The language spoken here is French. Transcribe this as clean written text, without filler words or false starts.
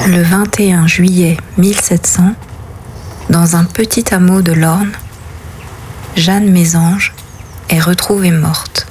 Le 21 juillet 1700, dans un petit hameau de l'Orne, Jeanne Mésange est retrouvée morte.